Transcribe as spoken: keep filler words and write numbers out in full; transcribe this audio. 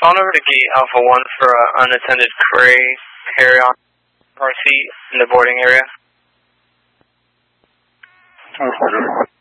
Respond over to Gate Alpha one for an unattended query carry-on car seat in the boarding area. Okay.